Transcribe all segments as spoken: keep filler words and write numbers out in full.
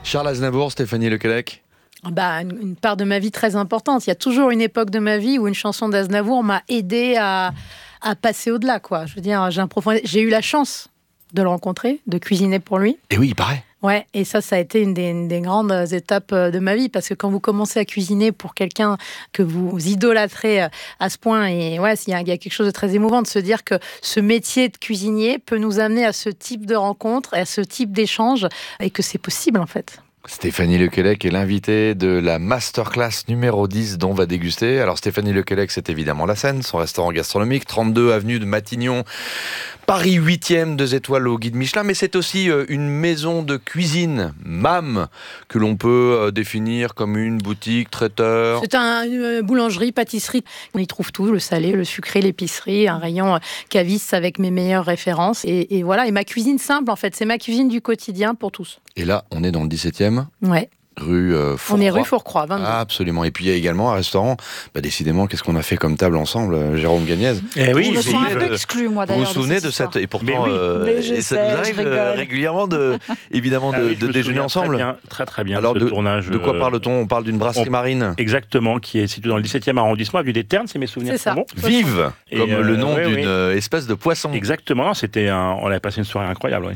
Charles Aznavour, Stéphanie Lequelec. Bah, une, une part de ma vie très importante. Il y a toujours une époque de ma vie où une chanson d'Aznavour m'a aidé à, à passer au-delà, quoi. Je veux dire, j'ai, un profond... j'ai eu la chance de le rencontrer, de cuisiner pour lui. Et oui, il paraît. Ouais, et ça, ça a été une des, une des grandes étapes de ma vie, parce que quand vous commencez à cuisiner pour quelqu'un que vous idolâtrez à ce point, et ouais, il y, y a quelque chose de très émouvant de se dire que ce métier de cuisinier peut nous amener à ce type de rencontre, à ce type d'échange, et que c'est possible en fait. Stéphanie Lequelec est l'invitée de la masterclass numéro dix dont on va déguster. Alors Stéphanie Lequelec, c'est évidemment la Seine, son restaurant gastronomique, trente-deux avenue de Matignon, Paris huitième, deux étoiles au guide Michelin, mais c'est aussi une maison de cuisine, M A M, que l'on peut définir comme une boutique traiteur. C'est un, une boulangerie, pâtisserie. On y trouve tout, le salé, le sucré, l'épicerie, un rayon caviste avec mes meilleures références. Et, et voilà, et ma cuisine simple en fait, c'est ma cuisine du quotidien pour tous. Et là, on est dans le dix-septième. Ouais. Rue euh, Fourcroy. On est rue Fourcroy, vingt-deux. Ah, absolument. Et puis il y a également un restaurant. Bah, décidément, qu'est-ce qu'on a fait comme table ensemble, euh, Jérôme Gagnez. Eh oui, je me c'est sens un Yves. peu exclu, moi, d'ailleurs. Vous vous souvenez de, de cette, cette... Et pourtant, Mais oui. euh, Mais je et ça sais, nous je arrive rigole. euh, régulièrement, de, évidemment, de, Ah oui, de je me déjeuner souviens ensemble. Très bien, très très bien. Alors, ce de, tournage. de quoi euh, parle-t-on ? On parle d'une brasserie on- marine. Exactement, qui est située dans le dix-septième arrondissement, avenue des Ternes, si mes souvenirs C'est ça. sont bons. Vive, Et comme euh, le nom ouais, d'une oui. euh, espèce de poisson. Exactement, c'était un... on avait passé une soirée incroyable. Oui.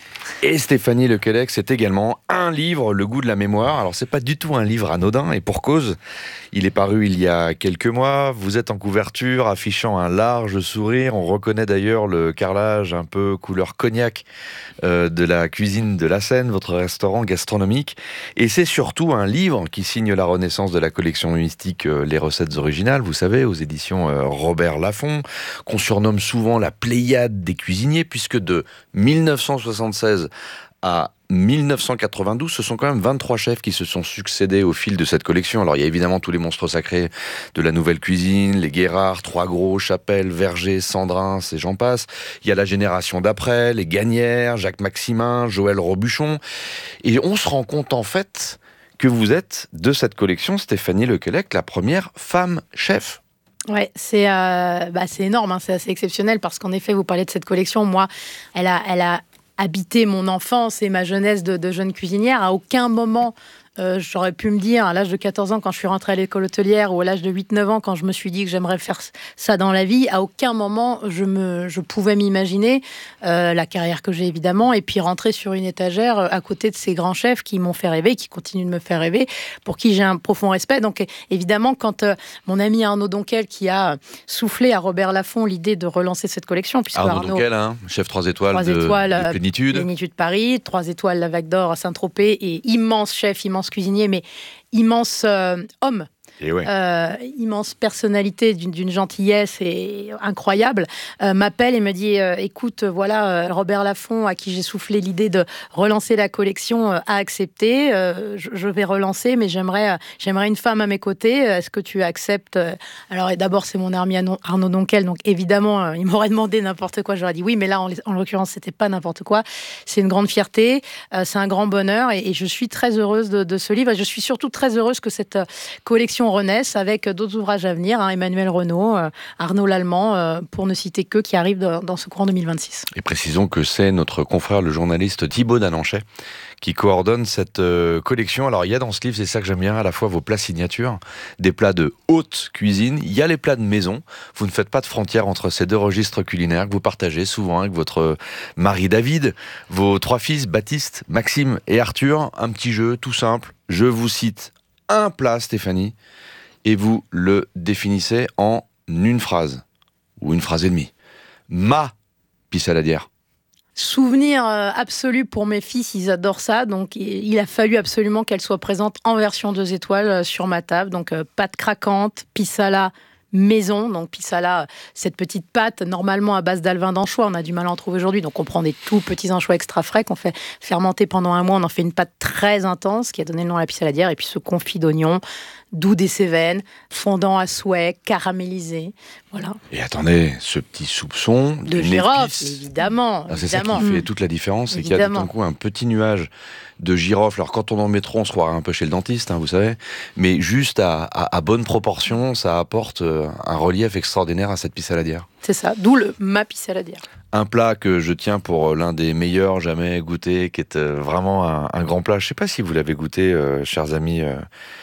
Et Stéphanie Lequelec, c'est également un livre, Le goût de la mémoire. Alors, c'est pas du tout un livre anodin, et pour cause. Il est paru il y a quelques mois. Vous êtes en couverture, affichant un large sourire. On reconnaît d'ailleurs le carrelage un peu couleur cognac euh, de la cuisine de la Seine, votre restaurant gastronomique. Et c'est surtout un livre qui signe la renaissance de la collection mystique euh, Les recettes originales, vous savez, aux éditions euh, Robert Laffont, qu'on surnomme souvent la Pléiade des cuisiniers, puisque de mille neuf cent soixante-seize à mille neuf cent quatre-vingt-douze, ce sont quand même vingt-trois chefs qui se sont succédés au fil de cette collection. Alors il y a évidemment tous les monstres sacrés de la nouvelle cuisine, les Guérard, Trois Gros, Chapelle, Verger, Sandrin, et j'en passe. Il y a la génération d'après, les Gagnères, Jacques Maximin, Joël Robuchon. Et on se rend compte en fait que vous êtes, de cette collection, Stéphanie Lequelec, la première femme chef. Ouais, c'est euh, bah, c'est énorme, hein, c'est assez exceptionnel parce qu'en effet, vous parlez de cette collection. Moi, elle a, elle a habité mon enfance et ma jeunesse de, de jeune cuisinière. À aucun moment, euh, j'aurais pu me dire, à l'âge de quatorze ans, quand je suis rentrée à l'école hôtelière, ou à l'âge de huit neuf ans, quand je me suis dit que j'aimerais faire ça dans la vie, à aucun moment, je, me, je pouvais m'imaginer euh, la carrière que j'ai, évidemment, et puis rentrer sur une étagère à côté de ces grands chefs qui m'ont fait rêver, qui continuent de me faire rêver, pour qui j'ai un profond respect. Donc, évidemment, quand euh, mon ami Arnaud Donquel, qui a soufflé à Robert Laffont l'idée de relancer cette collection, puisque Arnaud, Arnaud Donquel, hein, chef trois étoiles, trois de, étoiles de Plénitude. Plénitude Paris, trois étoiles la Vague d'Or à Saint-Tropez, et immense chef, immense cuisinier, mais immense euh, homme. Et ouais. Euh, immense personnalité d'une, d'une gentillesse et incroyable, euh, m'appelle et me dit euh, écoute, voilà, euh, Robert Laffont, à qui j'ai soufflé l'idée de relancer la collection, euh, a accepté. Euh, je, je vais relancer, mais j'aimerais, euh, j'aimerais une femme à mes côtés. Est-ce que tu acceptes ? Alors, et d'abord, c'est mon ami Arnaud Donquel, donc évidemment, euh, il m'aurait demandé n'importe quoi. J'aurais dit oui, mais là, en, en l'occurrence, c'était pas n'importe quoi. C'est une grande fierté, euh, c'est un grand bonheur, et, et je suis très heureuse de, de ce livre. Et je suis surtout très heureuse que cette euh, collection renaisse avec d'autres ouvrages à venir, hein, Emmanuel Renaud, euh, Arnaud Lallemand, euh, pour ne citer que, qui arrivent dans, dans ce courant deux mille vingt-six. Et précisons que c'est notre confrère, le journaliste Thibaut Dananchet, qui coordonne cette euh, collection. Alors il y a dans ce livre, c'est ça que j'aime bien, à la fois vos plats signatures, des plats de haute cuisine, il y a les plats de maison. Vous ne faites pas de frontière entre ces deux registres culinaires que vous partagez souvent avec votre mari David, vos trois fils, Baptiste, Maxime et Arthur. Un petit jeu tout simple, je vous cite un plat, Stéphanie, et vous le définissez en une phrase, ou une phrase et demie. Ma pissaladière. Souvenir euh, absolu pour mes fils, ils adorent ça, donc il, il a fallu absolument qu'elle soit présente en version deux étoiles euh, sur ma table. Donc euh, pâte craquante, pissala maison, donc pissala, cette petite pâte normalement à base d'alevin d'anchois, on a du mal à en trouver aujourd'hui, donc on prend des tout petits anchois extra frais qu'on fait fermenter pendant un mois, on en fait une pâte très intense qui a donné le nom à la pissaladière, et puis ce confit d'oignon, doux des Cévennes, fondant à souhait, caramélisé, voilà. Et attendez, ce petit soupçon De d'une girofle, épice. évidemment. Ah, c'est ça évidemment. qui fait toute la différence, c'est qu'il y a tout Évidemment. d'un coup un petit nuage de girofle. Alors quand on en met trop, on se croirait un peu chez le dentiste, hein, vous savez, mais juste à, à, à bonne proportion, ça apporte un relief extraordinaire à cette pissaladière. C'est ça, d'où le ma pissaladière. Un plat que je tiens pour l'un des meilleurs jamais goûtés, qui est vraiment un, un grand plat. Je ne sais pas si vous l'avez goûté, euh, chers amis euh,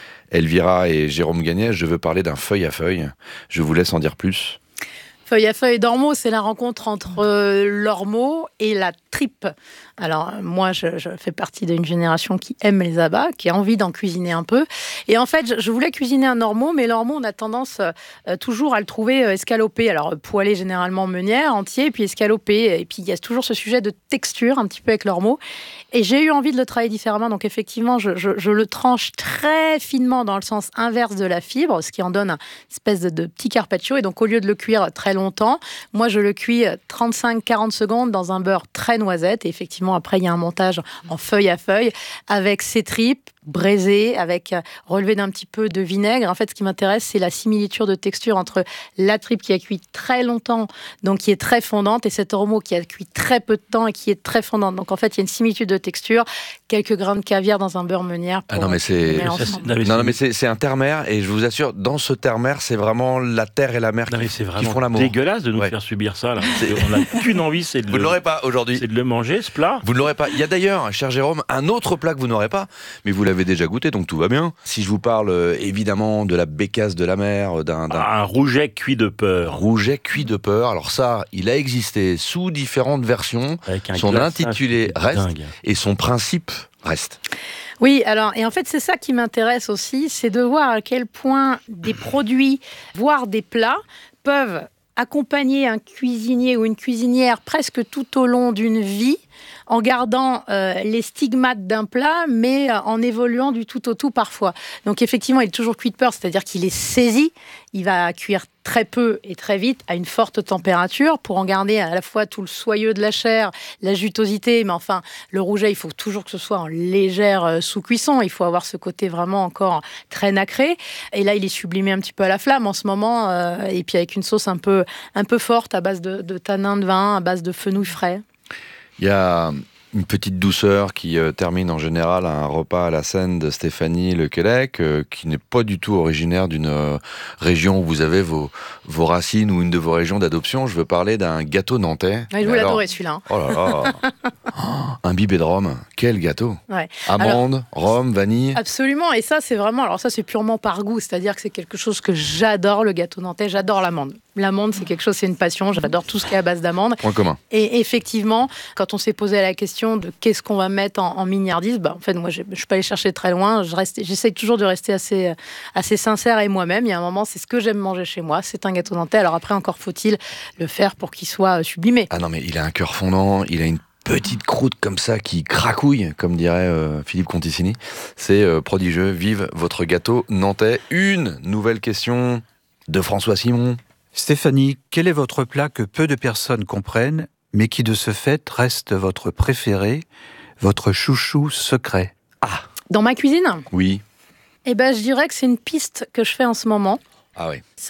Elvira et Jérôme Gagnet. Je veux parler d'un feuille à feuille. Je vous laisse en dire plus. Feuille à feuille d'ormeau, c'est la rencontre entre euh, l'ormeau et la tripe. Alors, euh, moi, je, je fais partie d'une génération qui aime les abats, qui a envie d'en cuisiner un peu. Et en fait, je, je voulais cuisiner un ormeau, mais l'ormeau, on a tendance euh, toujours à le trouver euh, escalopé. Alors, poêlé généralement meunière, entier, puis escalopé. Et puis, il y a toujours ce sujet de texture, un petit peu avec l'ormeau. Et j'ai eu envie de le travailler différemment. Donc, effectivement, je, je, je le tranche très finement dans le sens inverse de la fibre, ce qui en donne une espèce de, de petit carpaccio. Et donc, au lieu de le cuire très longtemps, moi, je le cuis trente-cinq à quarante secondes dans un beurre très noisette. Et effectivement, après, il y a un montage en feuille à feuille avec ses tripes braisées, avec relevé d'un petit peu de vinaigre. En fait, ce qui m'intéresse, c'est la similitude de texture entre la tripe qui a cuit très longtemps, donc qui est très fondante, et cet ormeau qui a cuit très peu de temps et qui est très fondante. Donc, en fait, il y a une similitude de texture, quelques grains de caviar dans un beurre meunière. Ah non, mais c'est non, non, mais c'est c'est un terre-mer, et je vous assure, dans ce terre-mer, c'est vraiment la terre et la mer non, qui, c'est qui font l'amour. Dégueulasse de nous ouais. faire subir ça. Là. On n'a qu'une envie, c'est de vous le... ne l'aurez pas aujourd'hui. C'est de le manger, ce plat. Vous ne l'aurez pas. Il y a d'ailleurs, cher Jérôme, un autre plat que vous n'aurez pas, mais vous l'avez déjà goûté, donc tout va bien. Si je vous parle euh, évidemment de la bécasse de la mer, d'un, d'un... un rouget cuit de peur. Rouget cuit de peur. Alors ça, il a existé sous différentes versions. Son intitulé reste dingue. Et son principe reste. Oui, alors, et en fait, c'est ça qui m'intéresse aussi, c'est de voir à quel point des produits, voire des plats, peuvent accompagner un cuisinier ou une cuisinière presque tout au long d'une vie, en gardant euh, les stigmates d'un plat, mais euh, en évoluant du tout au tout parfois. Donc effectivement, il est toujours cuit de peur, c'est-à-dire qu'il est saisi, il va cuire très peu et très vite à une forte température pour en garder à la fois tout le soyeux de la chair, la jutosité, mais enfin, le rouget, il faut toujours que ce soit en légère euh, sous-cuisson, il faut avoir ce côté vraiment encore très nacré, et là, il est sublimé un petit peu à la flamme en ce moment, euh, et puis avec une sauce un peu, un peu forte à base de, de tanin de vin, à base de fenouil frais. Il y a une petite douceur qui euh, termine en général un repas à la scène de Stéphanie Lequelec, euh, qui n'est pas du tout originaire d'une euh, région où vous avez vos, vos racines ou une de vos régions d'adoption. Je veux parler d'un gâteau nantais. Ouais, je vous l'adorais celui-là. Oh là là oh, un bibé de rhum, quel gâteau. Ouais. Amande, alors, rhum, vanille. Absolument, et ça c'est vraiment, alors ça c'est purement par goût, c'est-à-dire que c'est quelque chose que j'adore, le gâteau nantais, j'adore l'amande. L'amande, c'est quelque chose, c'est une passion. J'adore tout ce qui est à base d'amande. Point commun. Et effectivement, quand on s'est posé la question de qu'est-ce qu'on va mettre en, en mignardise, bah, en fait, moi, je ne suis pas allée chercher très loin. Je reste, j'essaye toujours de rester assez, assez sincère et moi-même. Il y a un moment, c'est ce que j'aime manger chez moi. C'est un gâteau nantais. Alors après, encore faut-il le faire pour qu'il soit sublimé. Ah non, mais il a un cœur fondant. Il a une petite croûte comme ça qui cracouille, comme dirait euh, Philippe Conticini. C'est euh, prodigieux. Vive votre gâteau nantais. Une nouvelle question de François Simon. Stéphanie, quel est votre plat que peu de personnes comprennent, mais qui de ce fait reste votre préféré, votre chouchou secret? Ah. Dans ma cuisine? Oui. Eh ben, je dirais que c'est une piste que je fais en ce moment. Ah oui. Ça